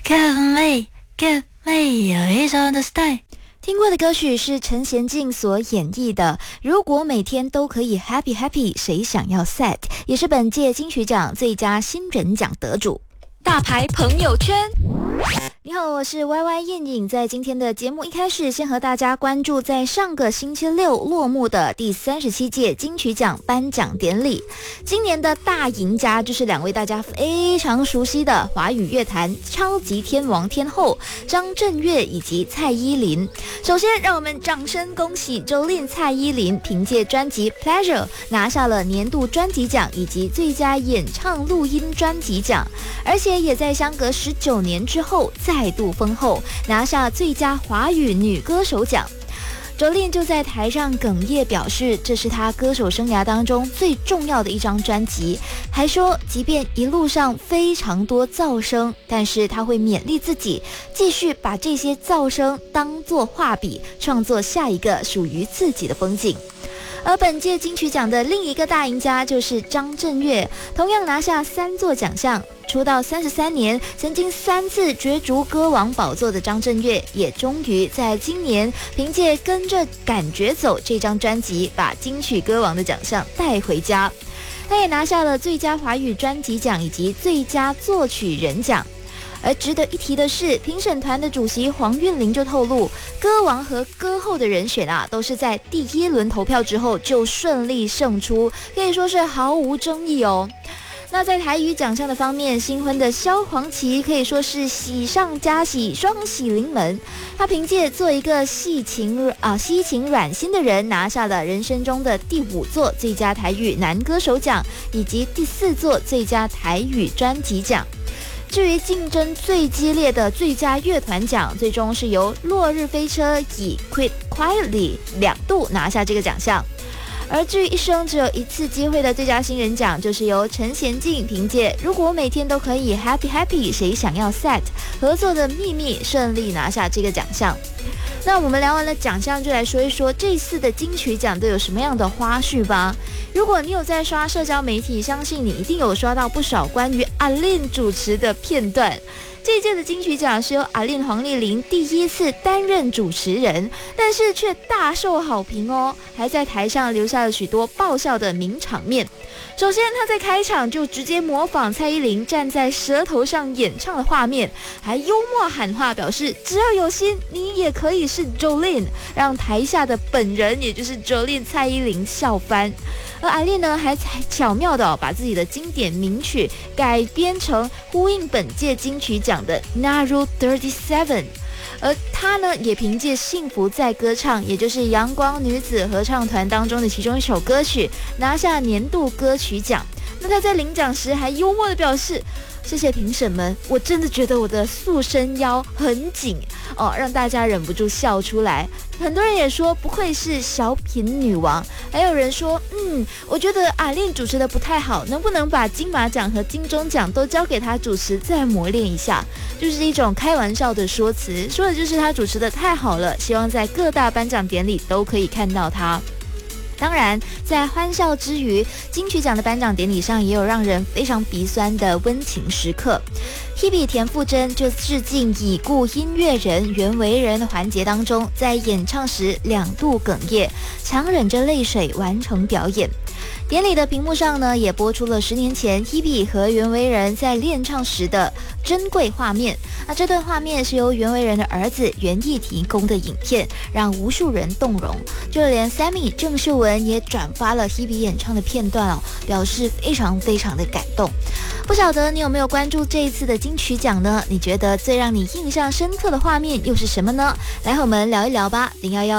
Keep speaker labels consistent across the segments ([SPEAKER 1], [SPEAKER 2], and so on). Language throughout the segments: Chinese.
[SPEAKER 1] 更美有一种的 style。听过的歌曲是陈娴静所演绎的《如果每天都可以 Happy Happy 谁想要 Sad》，也是本届金曲奖最佳新人奖得主。大牌朋友圈，你好，我是 YY 燕颖。在今天的节目一开始，先和大家关注在上个星期六落幕的第37届金曲奖颁奖典礼。今年的大赢家就是两位大家非常熟悉的华语乐坛超级天王天后张震岳以及蔡依林。首先，让我们掌声恭喜Jolin蔡依林凭借专辑 Pleasure 拿下了年度专辑奖以及最佳演唱录音专辑奖，而且也在相隔19年之后再度封后，拿下最佳华语女歌手奖。Jolin就在台上哽咽表示，这是她歌手生涯当中最重要的一张专辑，还说即便一路上非常多噪声，但是她会勉励自己，继续把这些噪声当作画笔，创作下一个属于自己的风景。而本届金曲奖的另一个大赢家就是张震岳，同样拿下3座奖项。出道33年，曾经3次角逐歌王宝座的张震岳，也终于在今年凭借《跟着感觉走》这张专辑，把金曲歌王的奖项带回家。他也拿下了最佳华语专辑奖以及最佳作曲人奖。而值得一提的是，评审团的主席黄韵玲就透露，歌王和歌后的人选都是在第1轮投票之后就顺利胜出，可以说是毫无争议哦。那在台语奖项的方面，新婚的萧煌奇可以说是喜上加喜，双喜临门。他凭借做一个西情软心的人，拿下了人生中的第5座最佳台语男歌手奖，以及第4座最佳台语专辑奖。至于竞争最激烈的最佳乐团奖，最终是由落日飞车以 Quit Quietly 2度拿下这个奖项。而至于一生只有1次机会的最佳新人奖，就是由陈娴静凭借如果每天都可以 Happy Happy 谁想要 Sad 合作的秘密顺利拿下这个奖项。那我们聊完了奖项，就来说一说这次的金曲奖都有什么样的花絮吧。如果你有在刷社交媒体，相信你一定有刷到不少关于阿令主持的片段。这一届的金曲奖是由阿令黄丽玲第1次担任主持人，但是却大受好评哦，还在台上留下了许多爆笑的名场面。首先，他在开场就直接模仿蔡依林站在舌头上演唱的画面，还幽默喊话表示只要有心，你也可以是 Jolin， 让台下的本人也就是 Jolin 蔡依林笑翻。而阿令呢，还巧妙的把自己的经典名曲改编成呼应本届金曲奖的 Naru 37， 而他呢也凭借幸福在歌唱，也就是阳光女子合唱团当中的其中一首歌曲，拿下年度歌曲奖。那他在领奖时还幽默的表示，谢谢评审们，我真的觉得我的塑身腰很紧哦，让大家忍不住笑出来。很多人也说不愧是小品女王，还有人说我觉得阿令主持的不太好，能不能把金马奖和金钟奖都交给他主持，再磨练一下，就是一种开玩笑的说辞，说的就是他主持的太好了，希望在各大颁奖典礼都可以看到他。当然，在欢笑之余，金曲奖的颁奖典礼上也有让人非常鼻酸的温情时刻。Hebe 田馥甄就致敬已故音乐人袁惟仁的环节当中，在演唱时2度哽咽，强忍着泪水完成表演。典礼的屏幕上呢，也播出了10年前 Hebe 和袁惟仁在练唱时的珍贵画面。那这段画面是由袁惟仁的儿子袁毅提供的影片，让无数人动容。就连 Sammy 郑秀文也转发了 Hebe 演唱的片段哦，表示非常非常的感动。不晓得你有没有关注这一次的金曲奖呢？你觉得最让你印象深刻的画面又是什么呢？来和我们聊一聊吧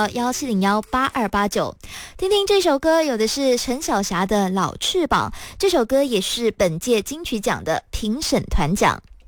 [SPEAKER 1] ，011-1701-8289。听听这首歌，有的是陈小霞的《老翅膀》，这首歌也是本届金曲奖的评审团奖。